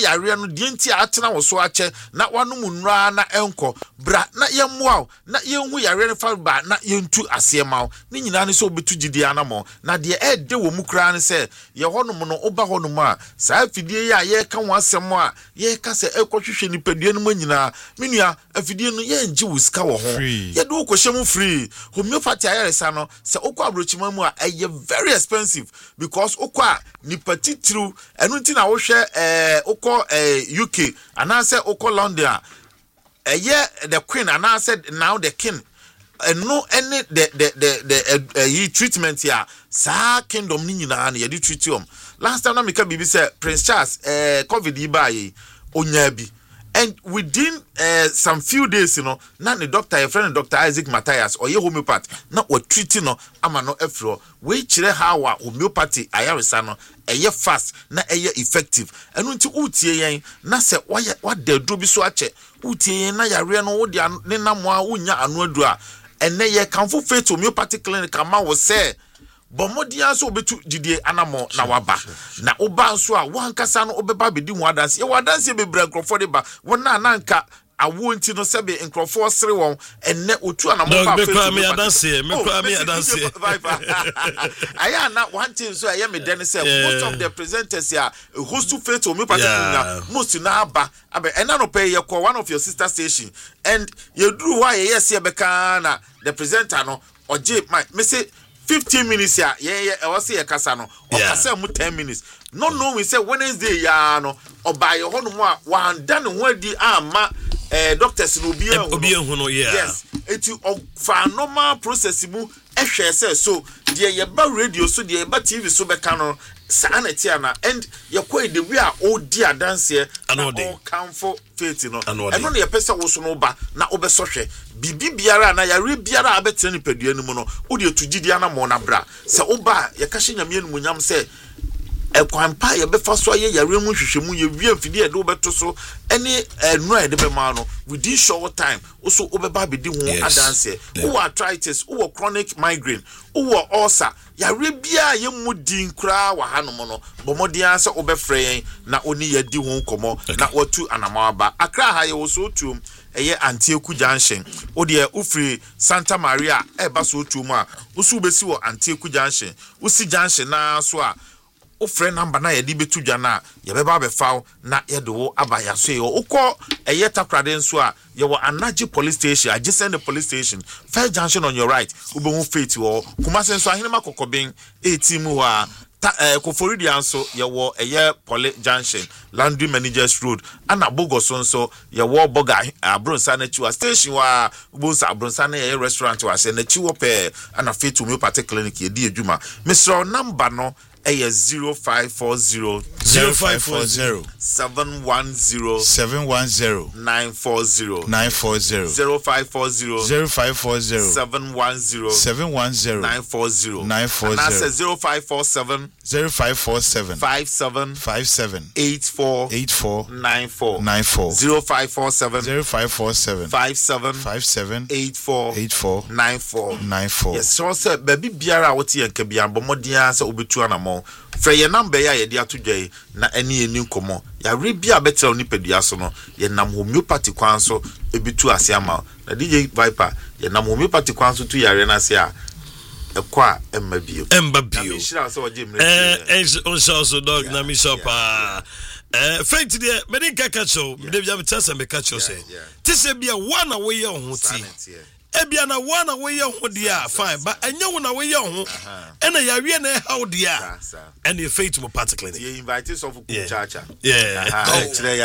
yare no de nti atena wo so ache na wanu munra na enko bra na yemmoa na yenhu yare no fa ba na yentu asema ni nyina ne so betu gidi anamo na de ede wo mukra ne se ye honom no oba honom a saa afidie ya ye ka wo asem a ye ka se ekohwehwe nipadua no manyina menua afidie no ye ngi wo sika wo ho ye de wo kohyem free homeopathy ayaresa no se okwa abrochima mu a eye very expensive because okwa nipatitru enu nti na wo hwe okọ UK anase okọ London the queen anase now the king no any the treatment here sa kingdom ni nyina na ye di treatium last time na meka bibi say Prince Charles covid yi ba yi onya bi and within some few days you know na the doctor your friend Dr. Isaac Matthias or ye homeopath na o treat no ama no afro we kire how homeopathy ayaresa no eye fast na eye effective enu nti utie yen na se what the do bi so ache utie yen na yare no wo dia ne namo a unya anu adu a ene ye kanfo faith homeopathy clinic ama wo se bomodia so obetu gidie anamo na waba na oba nso a wankasa no obeba bedi hu adanse ye wadanse bebre nkrofo de ba wona nanka awo nti no sebe nkrofo sere won enne otu anamo ba me kwa me adanse aya na one thing so aye me den say most of the presenters here host to faith homeopathy most na aba ena no pay ye call one of your sister station and you do why yes ye beka na the presenter no oje me say 15 minutes ya I was say kasa no o kasa mu 10 minutes no we say Wednesday ya no oba ye hono mu a wan da ne ho adi ama doctors no obi ehunu no yes eti fa normal process mu ehwe say so de ye ba radio so de ye ba TV so be ka no sa na ti ana and ye koi the we are all dia dance all comfort faith no eno na ye pese wo so no ba na obesohwe bibi biara na yare biara abetene ni padua ni mu no wo de tugidi ana mo na bra se oba ye ka hye nyame enu nyam se ekwampa ye befa so ye yare mu hwehwemu ye wie mfidi ye de obeto so ene enu a de be ma no within short time also obeba bedi ho adanse wo arthritis wo chronic migraine wo ulcer yare bia ye mudi nkra wa hanom no bomodia se obefre yen na oni ye di ho komo na watu anamaba akra ha ye wo so tuom eye Antieku Junction ode ufri Santa Maria eba so tuom a usu besi wo Antieku Junction usi junction na so a o friend number na yedi betu dwa na ye beba be faw na ye de wo abaya so ye ukọ eye takrade nso a ye wo Anaji police station adjacent the police station First Junction on your right ubehu faith wo Kumase nso ahene makokobin 18 mu wa Koforidi anso ye wo eye Pole Junction Landry Managers Road ana Bogoso nso ye wo Boga Abronsa na chiwa station wa Ubonsa Abronsa na ye restaurant wa se na chiwo pe ana faith homeopathic clinic ye di adwuma Mr. number no 0540 710 940 940 0540 710 940 and I said 0547 57 84 94 0547 57 84 94 yes so say baby biara woti yanka bia bomodia say obetu anamo frɛ ye number ya ye dia to dwai na eni eni nkomo ya rebia betel ni pedua so no ye nam homeopathy kwan so ebitu ase ama na DJ Viper ye nam homeopathy kwan so tu yare na se a ekwa emma bio shira so oje mre so dog na mi shop faith there me dey catch you dey be tell me catch you say tise bia one away ye ho ti ebia na one away ye ho dia fine but enye wo na we ye ho ena ya wie na how dia and the faith mo particularly you invite us of Chacha today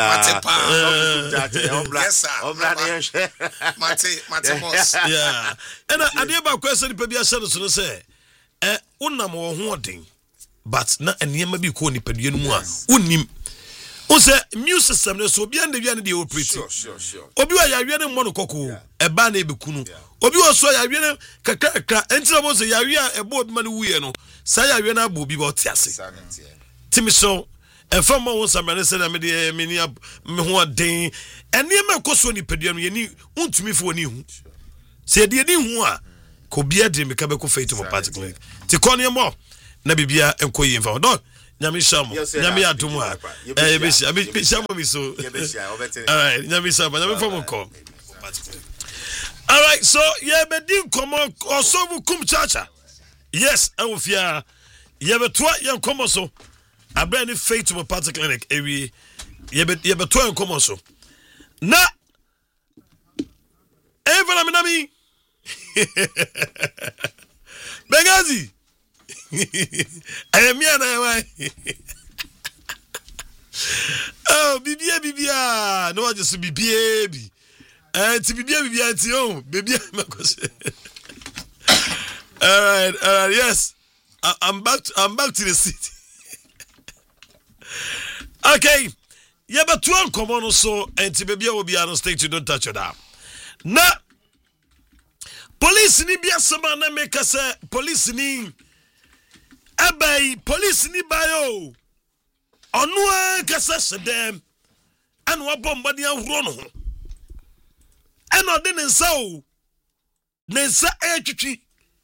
Mate boss yeah ena ade ba question pe bia hye so say unam wo ho odin but na enema bi ko ni padua no mu a unnim Ose immune system ne so obi ande wi ande dey operate. Sure. Obi wa ya wi ne mo no kokko. Eba na ebekunu. Obi wo so ya wi ne kakra entira mo so ya wi a ebo obi ma ne wuye no. Sa ya wi na abo obi ba otiase. Timi so efam mo samane se na me de me ni me ho den. Ene ma koso ni pedua no ye ni untumi fo ni hu. Se de ni hu a ko bia de me ka be ko faith mo particularly. Ti kono mo na bibia enkoyi mfa. Don Nyami Shamo. Nyami Atumwa. Shamo mi so. Alright, Nyami Shamo. Nyami Fomo come. Alright, so yebedi komo osobu kum chacha. Yes, awufia. Yebetwa yan komo so. Abrani faith to party clinic ewi. Yebetwa yan komo so. Na Evana minami. Begazi. Ayamia na why? Oh, bibia. No, just bibia. Ti bibia ti oh, bibia makose. All right, yes. I'm back to the city. Okay. Yeah, but one common also, and ti bibia will be on stage. You don't touch it down. Na police ni bia sama na make say police ni abay police ni bayo onu kasa sedem an wa bomba dia huro no ho en ode ne nsa o ne nsa etwitwi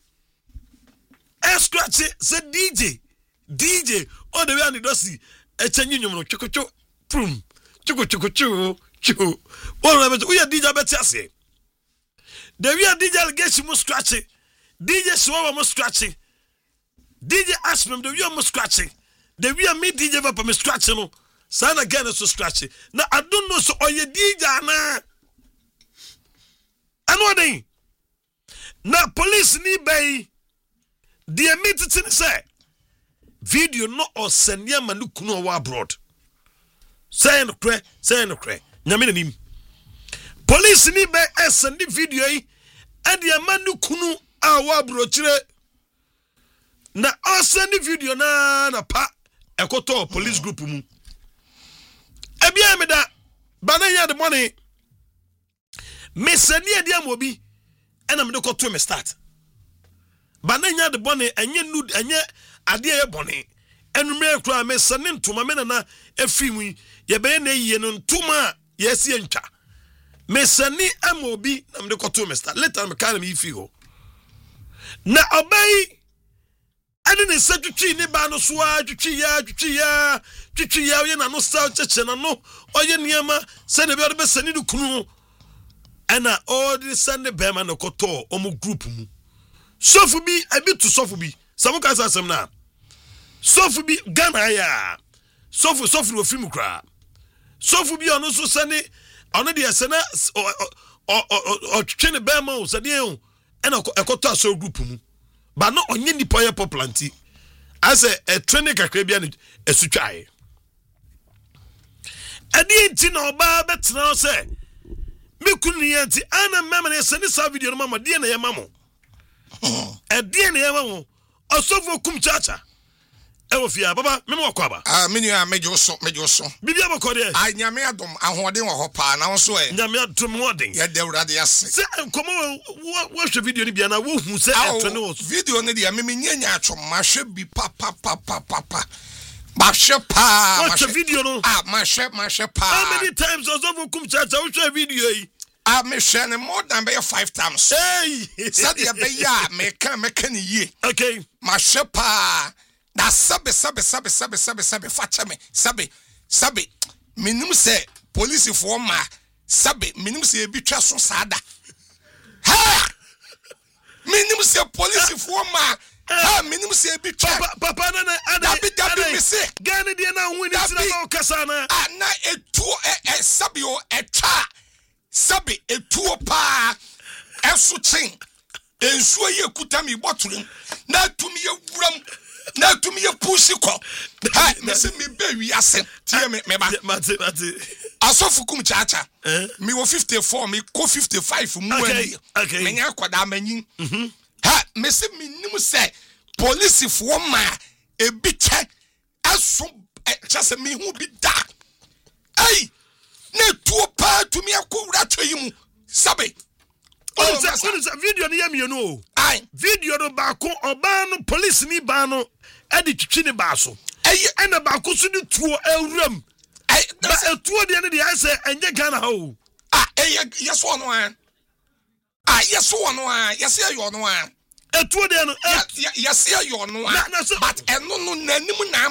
scratch se DJ o de we an dosi echanyi nyum no twikocho prum twikocho chu o na be o DJ abeti ase the way DJ allegation must scratching, DJ Swama must scratching, DJ Ashman, the way must scratching, the way me DJ Vapa must scratching. No, son again is so scratching. Now I don't know so or you DJ na. I know they. Now police ni bay. The meeting say video no or send ya manu kuno wa abroad. Say no cre. Nyamina nim. Police ni be send the video yi and the manu kunu awa brochire na send the video na pa ekoto police group mu ebia me da bananya the money me send e dia mobi ena me de koto me start bananya the money enye ade e bone enu me kura me send ntoma me na efimu ye be na yiye no ntoma yesi ntwa Mesani amobi na mde koto mesta. Later me kana mi figo. Na obey ani ne se twitwi ne ba no so a twitwi ya ye na no sa cheche na no oye niema se ne be ode be sani du kunu. Ana all the sande be ma no koto omo group mu. Sofu bi abi to sofu bi. Samu ka asem na. Sofu bi Ghana ya. Sofu no film kra. Sofu bi ono so sane ono de esena o twene be ma o sade o ena ekoto aso group mu ba no onye nipa ye poplanti as a training kakra bia ne esutwae adi enti na oba betena se me kunu yanti ana mama ne sene sa video no mama de na ye mamo adi na ye mamo osofo kum chacha Ewofia baba me mo kwaba menu a mejo so bibia bako de nyame adom ahoden wo hopa na wo so nyame adom hoden ye de urade ase se komo wo hwe video ni bia na wo hu se etone wo video ne de me nyanya atwom ma hwe bi pa ba hwe pa ma hwe video no ma hwe pa how many times osofo kum chacha wo hwe video yi me hwe ne more than 5 times hey said ye be ya me kan ye okay ma hwe pa na sabe facha me sabe minum se police for ma sabe minum se bi twa so sada ha minum se police for ma ha minum se bi twa papa na ada me se gane de na hu ni sina na okasa na na etu sabe o etwa sabe etu pa enso chen ensuo ye kuta mi botulum na tumi ye wuram na tumi ye pushi ko ha me se me be wi ase tie me ba mate asofu kum chacha me wo 54 me ko 55 mu ani me nya kwada manyin ha me se me nim se police fo ma e bi che aso chase me hu bi da ai na tuo pa tumi akowura twayi mu sabe Onse video ni yemi no ai video no ba ko oba no police ni ba no edi twitwi ne ba so ena ba ko so ni tuo awuram ba etuo de ne de ase enye Ghana ho yeso no an yeso no an yesi ayo no an etuo de no yesi ayo no an but eno no nanim na ama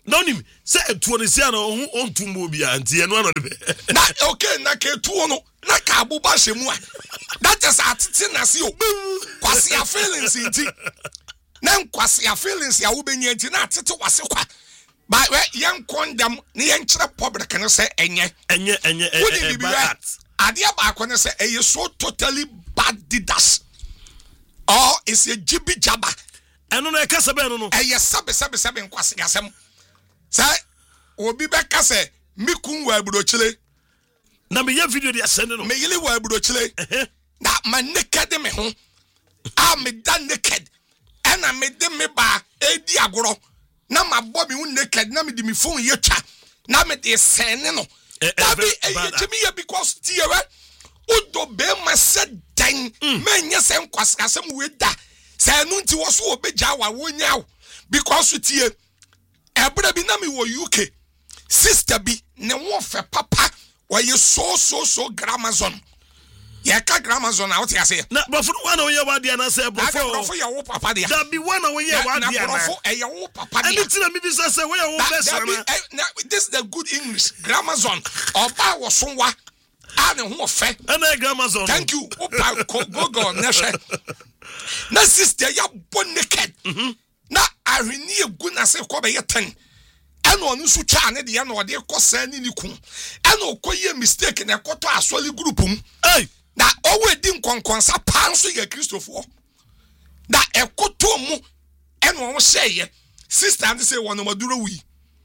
Nonim say etuo ne sia no ontumbo bia anti eno ano de. Na okay na ke etuo no na ka abuba hwemu a. That is atete na se o. Kwase ya feelings nti. Na nkwase ya feelings ya wo benya nti na atete wase kwa. Ba yen condemn ne yen kire public no say enye bad. Adia ba ko ne say eye so totally bad didas. Or is a jibi jaba. Eno na ekasa be no no. Eye sabe nkwase gasem. Say obi be kase mikun wa burochile. Na me ye video dey send no. Me yele wa burochile. Na ma naked me ho. Me dan naked. And I made them me ba edi agoro. Na ma bobi un naked na me di me phone ye twa. Na me dey send no. That be a because tiere Udo be ma said dan menya sem kwaskasem we da say no nti wo so obeja wa wonya because tie ebra bi na me wo UK sister bi ne wo fe papa wa ye so Gramazon ye ka Gramazon out here say na bofo one we ye wade na say bofo ye wo papa dia that be one we ye wade na bofo ye wo papa dia and tina me bi say we ye wo best na this is the good English Gramazon oba wo so wa and who fe and Gramazon thank you go na sister ya born naked na ahweni egu na se ko be yeten and onu su twa ne de na ode kosa ni niku and okoye mistake na ekoto asoli group hey na owe di nkonkonsa pa so ye Christopher na ekoto mu and won sheye sister and say won maduro wi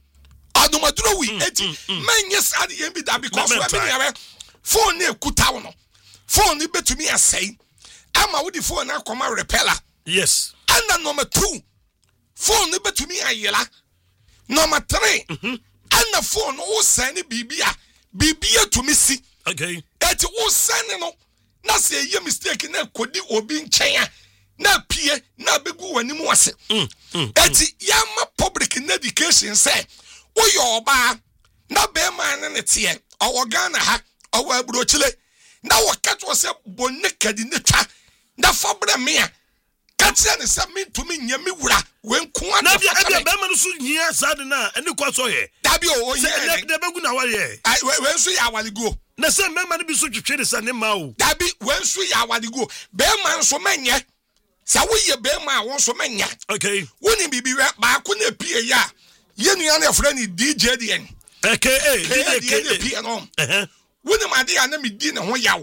eti menye sad ye bi da because we be phone na ekuta wo no phone betumi asai ama wo di phone na koma repeller yes and number 2 phone betumi ayela number 3 and the phone wo send bibia to me see okay eti wo send no na say ye mistake na kodi obi nchen na pie na begu wani mu ase eti yama public education say wo yo oba na be man ne tie owo Ghana ha owo aburochile na wo katwo se bonekadi ne twa na fabra me a katia ne se me to me nyame wura wenku na bia be man so nyia sad na eni kwa so ye da bi o ye de begu na wale wensu ya waligo na se me man bi so twetwe ne sa ne ma o da bi wensu ya waligo be man so menye sa wo ye be man won so menye okay woni bibi ba ko na pie ya ye nua na frɛ ni DJ DN DJ pie no woni ma de na me di ne ho yaw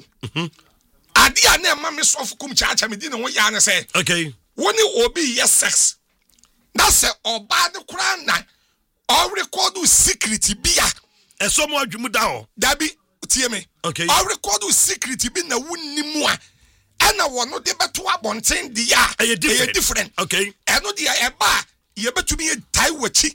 ade na ma me sof kum cha me di ne ho ya ne say okay woni obi yes sex na say oba de kura na all record secret bia eso mo adwumu da ho da bi tie me okay all record secret bi na wonni mu a ana wono de beto abonten de ya e different okay eno de e ba ye betumi ye tai wachi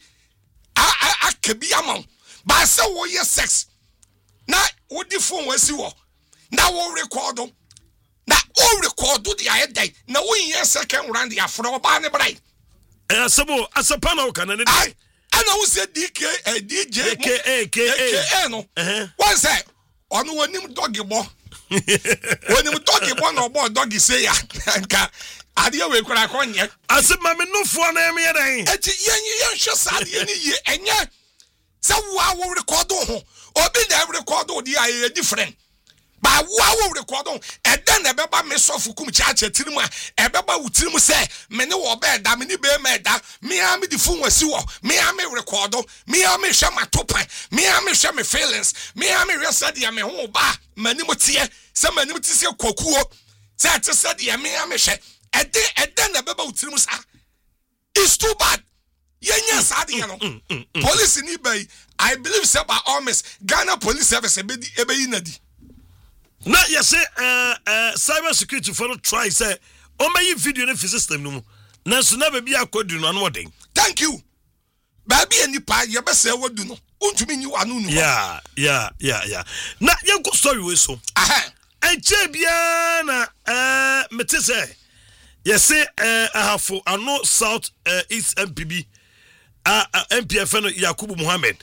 akabi amon ba say wo yes sex na wo di phone wasi wo na wo record na o record the day na wo yin second round ya fro ba ne brai asabo asapa na o kana ne ai ana wo say DJ aka no one say onu wonim doggy bo wonim doggy bo no bo doggy say ya nka ade we kura konye asema me no fo na me yeden eti yen hwe sade ni ye enye say wo record ho obi na record di aye different ba wo record eden na beba me sofu kum chacha tirimu a ebeba wutirimu say me ne wo be da me ni be me da me a me di fun wasi wo me a me record me a me hwe matopan me a me hwe me feelings me a me resa dia me ho ba mani mo tie se mani mo tie se kokuo se atese dia me a me hwe eden na beba wutirimu sa it's too bad yenya sade no police ni bay I believe say by almost Ghana police service ebe yinadi na yes cyber security for try say o may video na system no na so na be bia kodu no no den thank you baby anipa ye be say wadu no untumi nyi wanu no yeah na yenko story we so enche bia na mete say yes ahafo ano south east MPB MPF no Yakubu Muhammad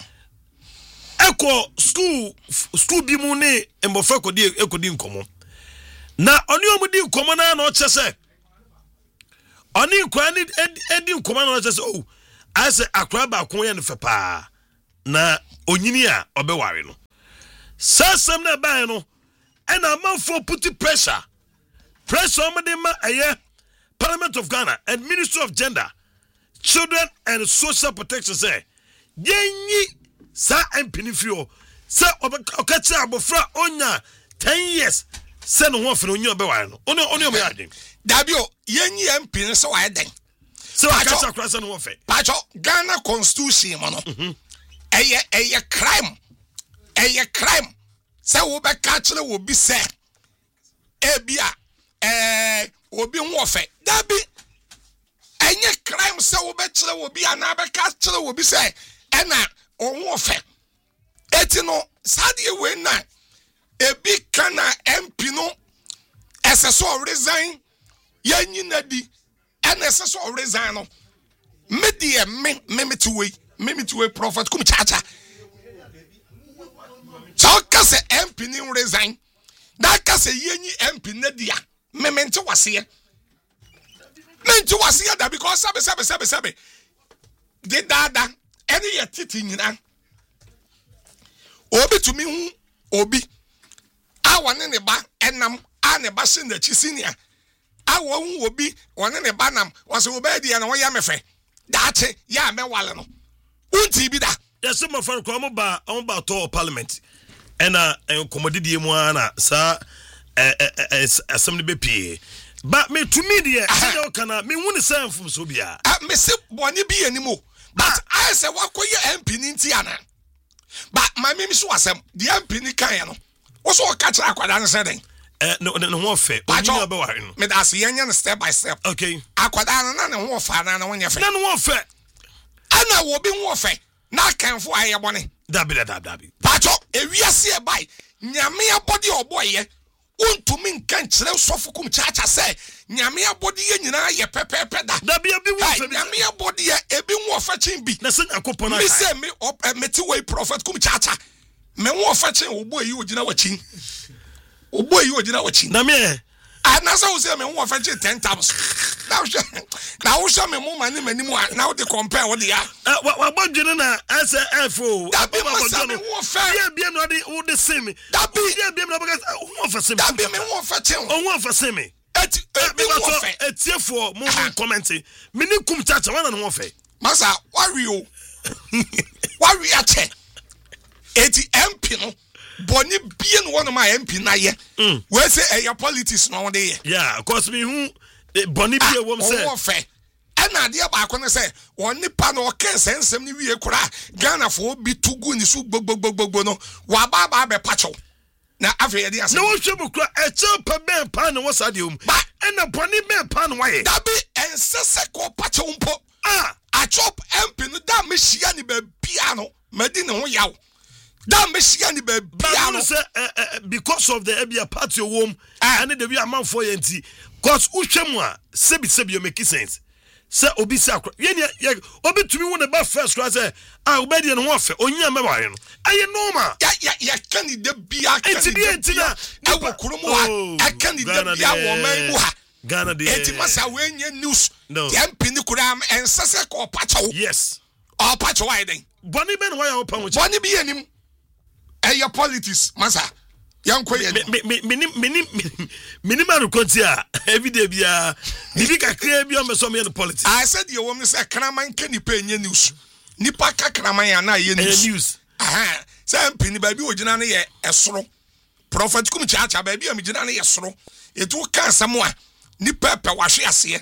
eko school bi mu ne embofa ekodi nkomo na oni omudi nkomo na o chese oni kwa ni edi nkomo na o chese ase akra ba ko ye no fepa na onyini a obeware no sasem na ba no and amanfo put pressure on the Parliament of Ghana and Ministry of Gender, Children and Social Protection say yenyi sa empinifio sa okacha abofra onya 10 years se no ho fe no nyi obeware no oni me adwen dabio yenyi empin so wa den so akacha akra se no ho fe pacho Ghana constitution mo no eye crime se wo be ka kire wo bi se ebia obi ho fe dabi enye crime se wo be kire wo bi ana be ka kire wo bi se ena ho fe eti no sadie we na ebi kana MP no eseso resign yanyi na di ena eseso resign no medie me prophet kum chacha so ka se MP ni resign da ka se yanyi MP na dia mente wase da because sabe de dada ene ye titi nyina obi tumi hu obi awone ne ba enam a ne ba se na chisinia awo hu obi wone ne ba nam wase obedi na wo ya mefe dache ya mewale no unti bi da yes my friend ko am ba to parliament ena komodidie mu ana sa assembly be pie but me to me there say kana me hu ne say mfum so bia me se boni bi animo but I say wakoye MP ni nti ana but my mimi so asem the MP ni kan no wo so ka kira akwada ne say den no ho fe onyi obeware no me da se yenya step by step okay akwada na ne ho fa na wonya fe na no ho fe ana wo bi ho fe na kanfo aye bone dabi pacho ewiase e bai nyame abodi oboye untumi nkan kire sofukum chacha se nyame abodi ye nyina ye pepepe da dabi abi wo fe nyame abodi ye ebi wo fa chin bi na se yakopon na me se me meti way prophet kum chacha me wo fa chin oboyi ogina wachin na me anasa wo se me wo fa chin 10 times now show me mo mani mu now they compare what they are wa bodwene na SFO dabi me wo fa ye bia no de wo de semi dabi ye bia no because wo fa semi dabi me wo fa chin wo fa semi ebi wo fa etiefo mo comment me ni kum chacha wana no wo fa masa wari ache eti MP no boni bie no one my MP na ye we say your politics no dey yeah cause me hu boni bie wom say wo fa ena de ba ko ne say won nipa no ka sensem ni wie kura Ghana fo bi tugu ni su gbogbogbogbo no wa ba be pacho na afi ye dey ase no wo hwebu kura e che pa ben pa no wasa de um ena boni ben pa no waye dabi ensese ko pacho mpo a chop MP no da me hia ni ba bia no madi ne ho yaw da me hia ni ba bia no say because of the ebia party wom and the we amanfo ye nti cause uhwemu a sebi you make sense say obi say akra ye obi tumi won ba first class say obedi no ho fe onya mebare no aye normal ya kan de bia kan de bia e wo kurum wa kan de bia wo man mu ha Ghana de eti masa we nye news the MP ni kura ensese ko pacho yes o pacho why den boni ben why o pa mo boni bi anim your politics masa yanko ye minimum konti a every day bia bibi kakra bi o me so me no politics I said you want me say kraman kan ni pa nye news nipa ka kraman ya na ye news say MP ni ba bi ogina na ye esoro prophet kum chacha ba bi am gina na ye soro etu ka samwa nipa pa wahwe ase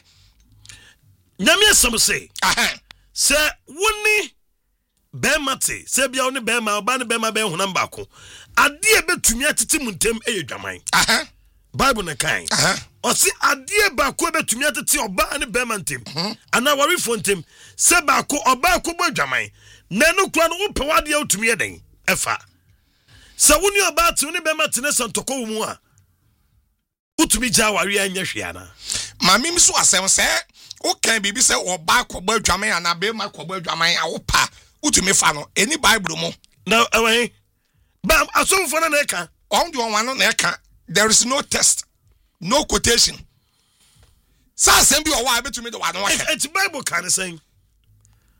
nyame asem say se woni bemate se bia woni bema oba ne bema be hunam baako ade e betumi atete muntem eyedwaman bible ne kan o se ade baako betumi atete oba ne bema ntem ana wari fontem se baako oba ko bodwaman na no kura no wopɛ wade a utumi eden efa se woni oba te woni bema te ne santoko mu a utumi ja wari anya hwiana mami mi so asem se o kan bibi se oba ko bodwaman ana bema ko bodwaman a wo pa utumi fa no eni bible mo na away bam aso for na eka on the one na eka there is no test no quotation sa asem bi o wa betumi de wa no wa it's bible can say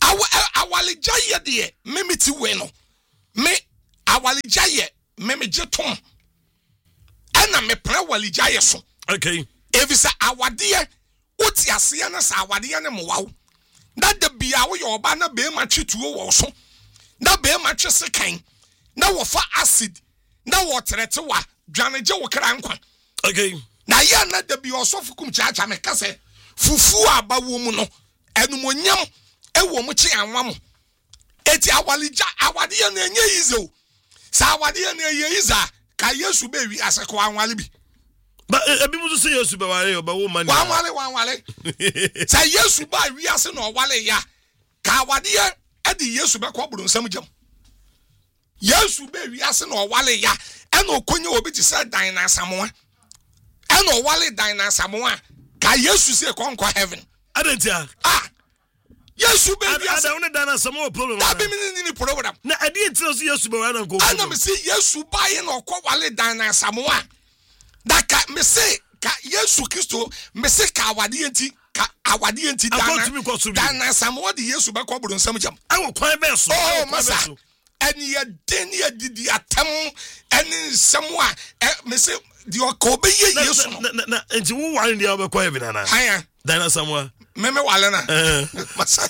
awale jaye de me meti we no me awale jaye me jetom ana me pra awale jaye so okay evisa awade oti ase na sa awade ne mowawo na da bia wo yo ba na be ma twetuo wo so na be ma twese kan na wo fa acid na wo trete wa dwaneje wo kra nkwa okay na ya na da bia osofu kum chacha me kase fufu aba wo mu no enumonyam ewo mu chi anwa mu eti awalija awade na enye yizo sa awade na enye yiza ka Yesu be wi aseko anwale bi ba ebi mu so Yesu be wale oba wo man wanwale sa Yesu ba wi ase na owale ya ka awade e di Yesu be ko buru nsam jam Yesu be wi ase na owale ya e na okonye obi ti say dan na samoa e na owale dan na samoa ka Yesu se ko nko heaven adentia Yesu be wi ase ada one dan na samoa problem da be ni program na adi entiro so Yesu be wale nko ana me say Yesu ba ye na okọ wale dan na samoa da ka me say ka Yesu Kristo me say ka awade enti ka awade enti dan na samoa di Yesu be ko buru nsam jam awo kwan be so oh masa eni ye den ye didi atam eni nsam me say di okọ be ye Yesu na enti wo wale ndi be ko heaven na haya dan na samoa me wale na masa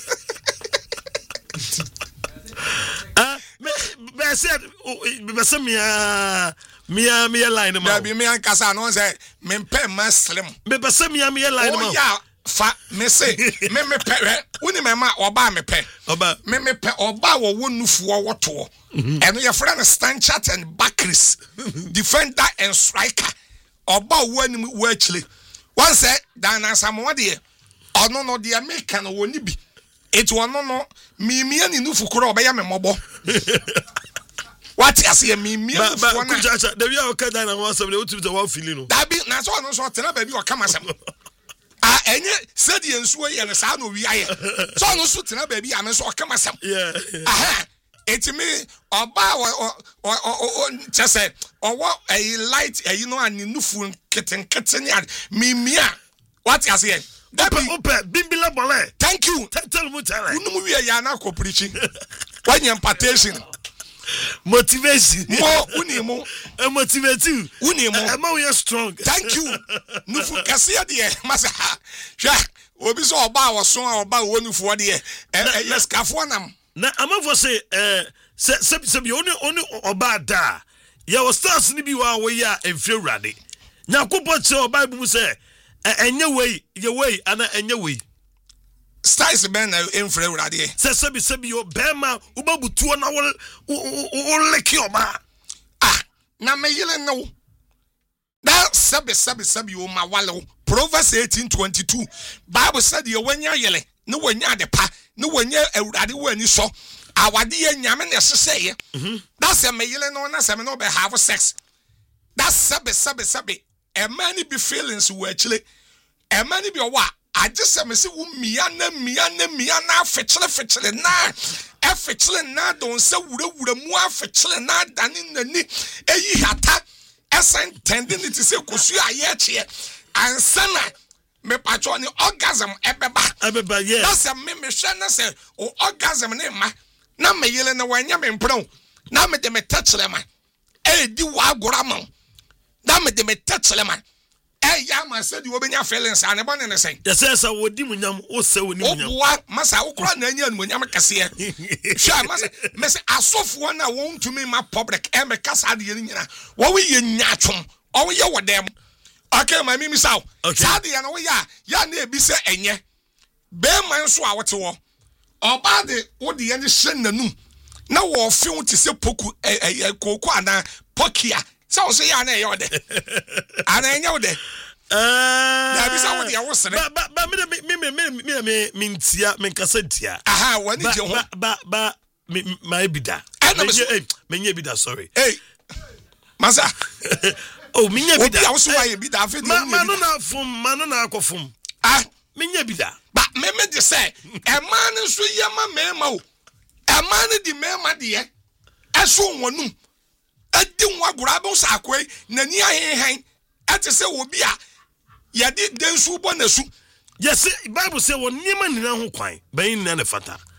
be said be say me line ma be me ankasa no say me pay ma slim be say me line ma oh yeah fa me say me pay woni me ma oba me pay oba me pay oba wo wonufuo woto eno ye friend Stanchat and Bakris defender and striker oba wo anim wo achile one say dan asamoa de ono no de American woni bi etu ono no mimia ni nufu kura obeya me mobo what you say mimia nufu na kujacha de wi aka dan na wasam de utu de one feeling no da bi na so ono so tena ba bi o kama sam enye said yensuo ye ne sa no wi aye so ono so tena ba bi ame so o kama sam aha etimi oba o chese owo a light you know ani nufu keten ya mimia what you say Ope bimbila bole. Thank you. Tell me tell. Unumu wi ya na ko preaching. When impartation. Motivation. Mo unimu. Motivate you. Unimu. Am we strong. Thank you. Nufu kase de masa. Hwa. Obi so oba wo so oba wo nufu de yes kafo nam. Na amafo say se bi oni oba da. Ya was stars ni bi wa wo ya emfre urade. Nyakopo che oba bu say enye wey ye wey ana enye wey styles ben na enfre urade sebi yo bema ubabutuo na wo leki oba na meyele no da sebi o ma wale Proverbs 18:22 Bible said ye wanya yele ne wanya de pa ne wanya urade wani so awade ye nyame ne seseye that say meyele no na say me no be have sex that sebi a man be feelings we actually a man be wa I just say me say wo mia na fechele na fechele na don say wura mu fechele na dani nani eyi hata esen tending it say kosu aye che ansana me patcho ni orgasm ebeba yes that's a me hwe na say o orgasm na ma na me yele na wanya me mpron na me de me touchle ma di wa agora ma da me de me touchle man ya ma said you obenya feelings and ebon ne say the sense wodi munyam o se woni munyam oboa masa ukura na anya munyam kase hwa masa mese asofo na won to me ma public e me kasa de nyina wo we ye nyatwom o we ye wodem okay ma mi saw sad ya na we ya na ebi se enye be man so a wote wo oba de wo de ye ne hye nanum na wo fe wo ti se poku koko ana pokia so say ya na e yode ana enye wode ya bi sa wo de wo sere ba me ntia me kasentia aha wani je ho ba my bida menye bida sorry hey masa oh menye bida obi awso wa ye bida afi de manu na akofum menye bida ba me de say e man nso ye ma mema o e man di mema de ye eso wonum adi nwa gura be so akoi nani ahenhen ate se obi a yade densu bo nasu yes Bible say won nima nina ho kwan bayin na ne fata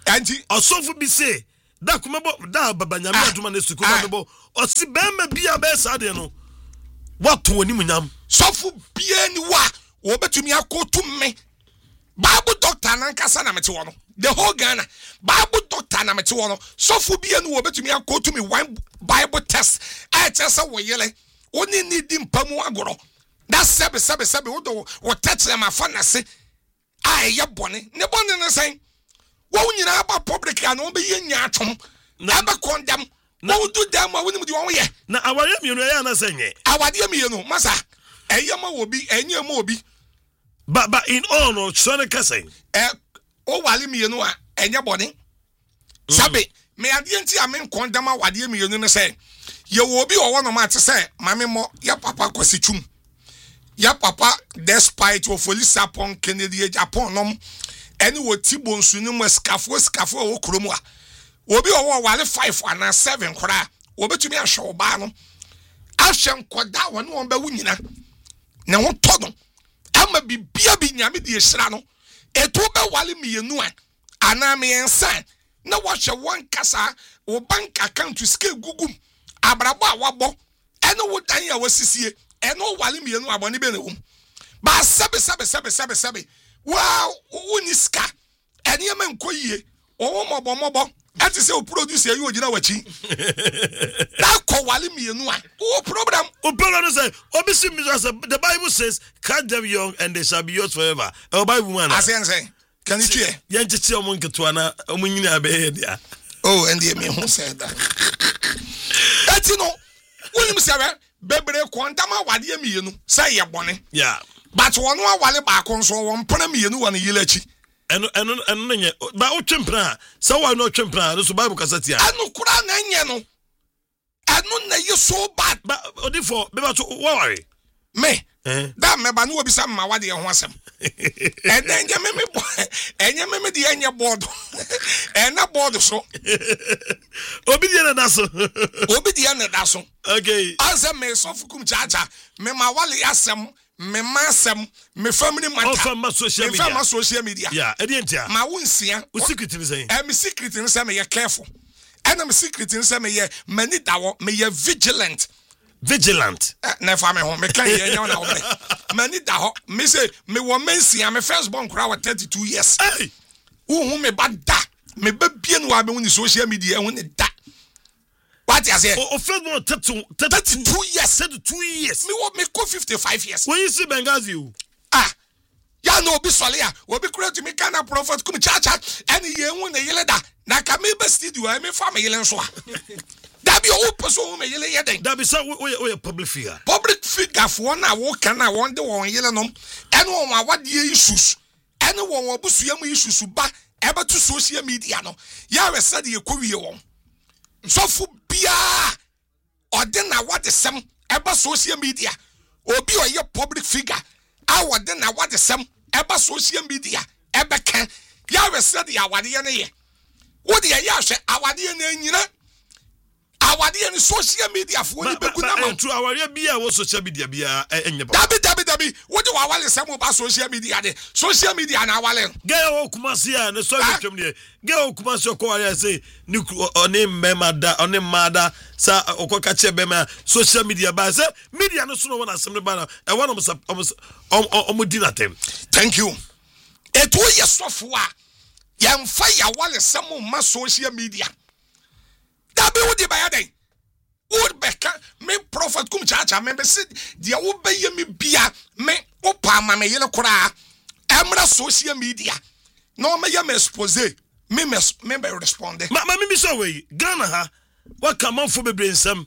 anti osofo bi say da kumebo da babanyame aduma na suku ba mebo osi bema bia be sa de no wato oni munyam sofo bia ni wa wo betumi akotum me Bible doctor na nkasa na mete wono the whole Ghana Bible doctor na mete wono sofo bia ni wo betumi akotum me one Bible test I tell wo yele oni ni di mpamu agoro that sebe wo touch them afa na se ye bone ne bone ne sen wo nyina aba public ya no be yenya atom na ba condemn wo do dem wo nim di wo ye na aware mienu ya na senye awade mienu masa eyema obi enyema obi but in all no chone kesen o wale mienu a enye bone sabe me ade nti a men condemn awade mienu ne sen ye wo obi o wono ma te se mame mo ya papa kwasichum ya papa despite of police upon Kennedy Japan nom any wo tibo nsu ni mo skafo wo kromu a obi o wale 5 and 7 kora obetumi ahwe oba no ahwe nkoda won won ba wunyina na wo to no ama bibia bi nyame de ehira no eto ba wale mienu a ana me ensan na wo hwe won kasa wo bank account ske gugum abrabo a wabo ene wo dan ya wasisie eno wale mienu aboni be na wum ba sebe wow uniska ene ma nkoyie owo mobo ati se o produce you ogina wachi na ko wale mienu a o problem say obisi me say the Bible says catch them young and they shall be yours forever the Bible man say can you hear yan chichi omo nketo na omo nyina be dia oh and me who said that ati no wonim say bebre kwantama wade mienu say ye bone yeah but one wale ba konso won pona mienu won yilachi eno nye ba o twempra say wa no twempra so Bible kasatia eno kura na nye no eno na ye so bad ba odifo be ba so wa worry me da me ba no obi sam ma wade ho asem enye me de enye board ena board so obi de na da so okay ansem me so fukum chacha me ma wale asem me masem me family matter me social media yeah edientia ma wonsia o secret ni say me secret ni say me ye careful and me secret ni say me ye mani dawo me ye vigilant na fa me ho me kan ye nya na wo mani dawo me say me wo mensia me first born kra wa 32 years hey hu me bada me ba bien wa me woni social media hu ne da what you say o first born 32 years me ko 55 years when you see Benghazi ya no obi sole ya obi kura to me Ghana prophet kum chacha ene ye hu ne yele da na ka me be studio me fa me yele nso a da bi o person me yele yeden da bi say we public figure for na wo kan na won de won yele nom ene won awade issues ene won obusuya mu issues ba ebe to social media no ya we said ye ko wie won so fu bia ode na what sem ebe social media obi o ye public figure a wode na what sem ebe social media ebe kan ya we said ya wade ye ne ye wo de ya hwe awade na nyina awade ye social media for ni beku na ma true awade bia wo social media bia enye ba dabi wo de wa wale sem ba social media na wale ge o kumasi a ne so twem ne ge o kumasi ko wale say ni oni mada sa okoka che be ma social media ba say media no so no na sem ne ba na e wona mo di na tem thank you eto ye sofo a yemfa ya wale sem ma social media dabi wo di ba ya den would beka me prophet kum chacha me be sit dia wo be ye me bia me opa ma me yele kura emra social media no me ye me expose me be respond ma me so we Ghana ha what come on for be nsam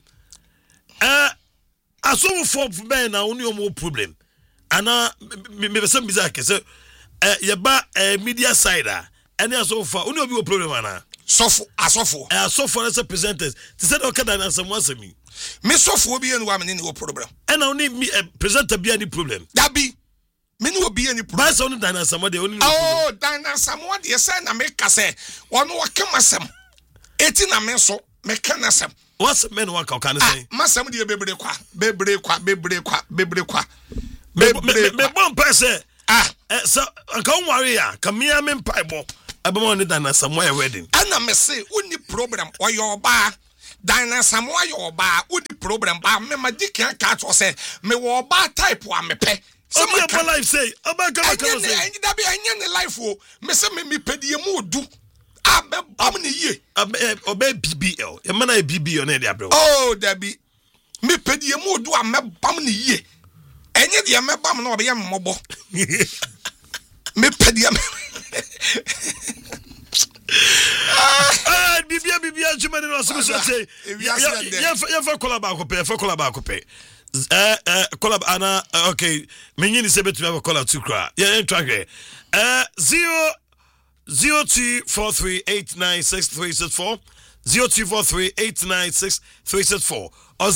aso for be na oni omo problem ana me be some bizarre say ye ba media side any aso for oni obi problem ana asofo as presenters they said okay that some was me sofo bi any wa me no problem and only me presenter be any problem that be me no be any problem but so no dance some dey only oh dance some what dey say na me ka say one wa kemasem eti na me so me kanasem what's men wa ka kan say masem dey bebre kwa me bon person so kan worry ya kamia me pai bo abamo ne Dana Samoa wedding. Ana me say uni problem or your bar. Dana Samoa your bar, uni problem bar. Me ma di kan ka to say me wo bar type wa me pe. Obi apa life say, oba ka say. Enyi da be enyi ne life o. Me say me pedie mu odu. Abe bam ne ye. Obe BBL. E mana BBL na dia bro. Oh, there be me pedie mu odu a me bam ne ye. Enyi de me bam na obe ye mmobo. Me pedie me. Bibia Jumani no so say. Yeah for collab kope. Collab ana okay. Menyi ni sebetu have collab two cra. Yeah, track here. 0243896364 0243896364 or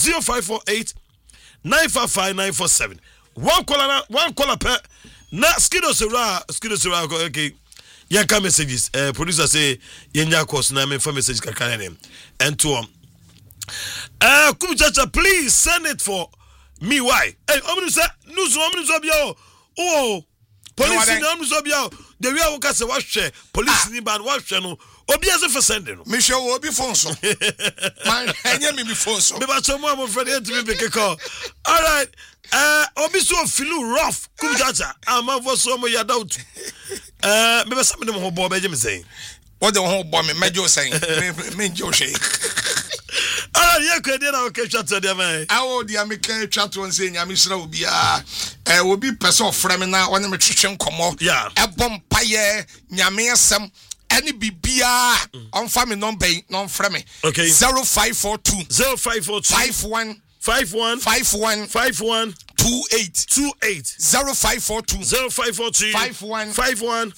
0548955947. One caller per na skidos okay. Yanka messages. Producer say yenya course na me for message kakana name. And to Kumchacha, please send it for me. Why? Hey, omnusa bia. Oh, police ni omnusa bia. The way I say what share police ni ban what share no. Obi as for sending no. Me show obi phone so. Man, enye me phone so. Me ba so mo am friend to me pick call. All right. Obi so feel rough. Kumchacha. Am for so mo ya doubt. Me be some dem ho bo be me say. What the whole bomb me mejo saying. Me Joshi. Yeah, could then I'll catch up to them. I will the American chat one saying, Yamisra will be will be person of Fremina when the nutrition come up. Yeah, a bompire, Yamiasam, any BBR on family non-bay, non-frame. Okay, 0542 51 28 0542 51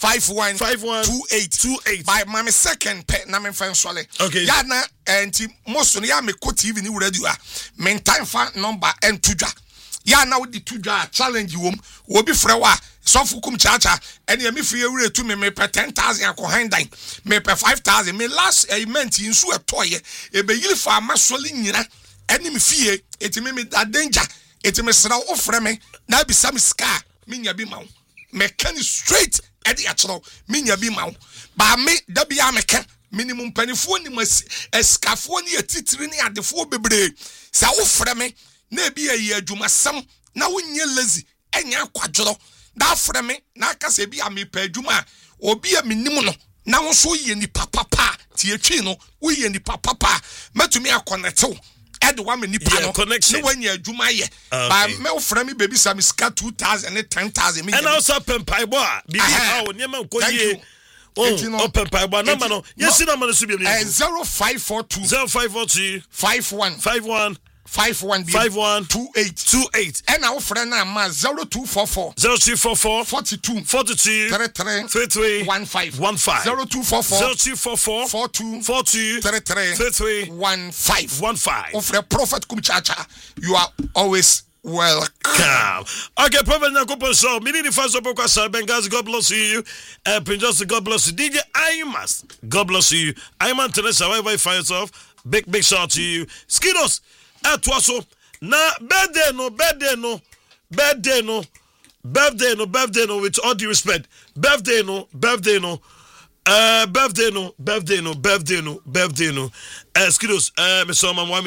28 by my second pet na me fansole. Okay, ya na enti most no ya me ko TV ni radio a me time fa number and tudwa ya na wo di tudwa challenge wom wo bi frɛ wa sofu kum chacha ene me free wure tu me pɛ 10,000 akɔ dan me pɛ 5,000 me last event nsu etoye e be yiri fa amasole nyina ene me fie etimi me danger etimi sra wo frɛ me na bi sam ska me nya bi ma wo me can straight at the actual minya bi ma wo ba me da bi ameka minimum panifo ni escafo ni atitiri ni adefo bebre sa wo frɛ me na bi ayi adwumasam na wonye lazy enya kwadworo da frɛ me na aka se bi amepa adwuma obi a minim no na wo so ye ni papa tie twi no wo ye ni papa matumi akonetew ed wa me nipa no connection no wanya adwuma ye ba me wo frɛ me baby sam ska 2,000 and 10,000 and also pempai boy bibi how niam ko ye open paibo number no yes number no so bi 0542 51 28 and our friend na 0244 42 33 15 0244 42 33 15 of the prophet Kumchacha. You are always welcome. Okay, Prophet Nakopo so mini the first of Bengazi, God bless you. Prince Joseph, God bless you. DJ Imas, God bless you. Iman Teresa, wherever find yourself. Big shout to you. Skidos. Etwaso na birthday no with all due respect birthday no skidos me so mama